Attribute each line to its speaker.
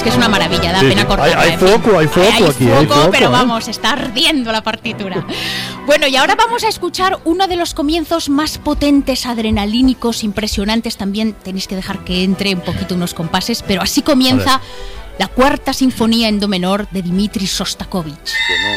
Speaker 1: es que es una maravilla, da pena cortarla.
Speaker 2: Hay foco aquí. Hay foco,
Speaker 1: pero vamos, está ardiendo la partitura. Bueno, y ahora vamos a escuchar uno de los comienzos más potentes, adrenalínicos, impresionantes. También tenéis que dejar que entre un poquito unos compases, pero así comienza la Cuarta Sinfonía en Do menor de Dmitri Shostakovich.